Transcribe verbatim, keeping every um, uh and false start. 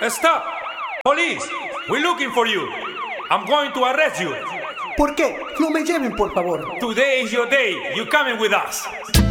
Stop! Police! We're looking for you. I'm going to arrest you. ¿Por qué? No me lleven, por favor. Today is your day. You're coming with us.